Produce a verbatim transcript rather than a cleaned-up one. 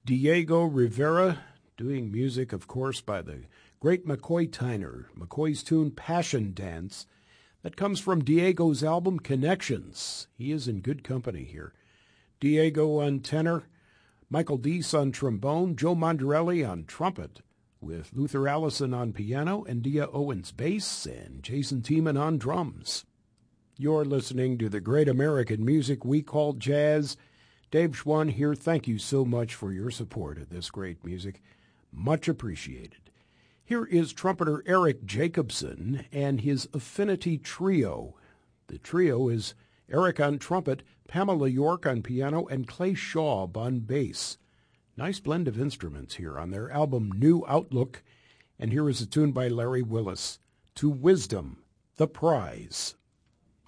Diego Rivera, doing music, of course, by the great McCoy Tyner. McCoy's tune Passion Dance, that comes from Diego's album Connections. He is in good company here. Diego on tenor, Michael Deese on trombone, Joe Mondarelli on trumpet, with Luther Allison on piano, and Dia Owens bass, and Jason Tiemann on drums. You're listening to the great American music we call jazz. Dave Schwann here. Thank you so much for your support of this great music. Much appreciated. Here is trumpeter Eric Jacobson and his Affinity Trio. The trio is Eric on trumpet, Pamela York on piano, and Clay Shaw on bass. Nice blend of instruments here on their album New Outlook. And here is a tune by Larry Willis, To Wisdom, the Prize.